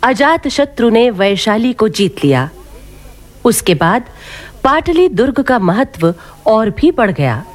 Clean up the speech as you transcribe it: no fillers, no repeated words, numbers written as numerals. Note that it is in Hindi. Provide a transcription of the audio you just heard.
अजातशत्रु ने वैशाली को जीत लिया। उसके बाद पाटली दुर्ग का महत्व और भी बढ़ गया।